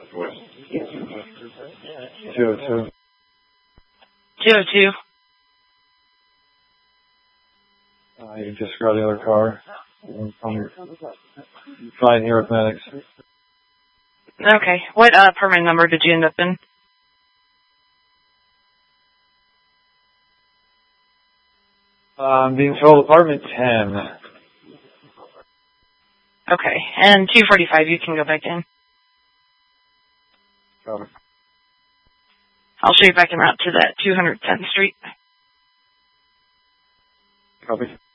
202. 202. You just got the other car. Fine here with medics. Okay. What permit number did you end up in? I'm being told apartment 10. Okay. And 245, you can go back in. Copy. I'll show you back en route to that 210th Street. Copy.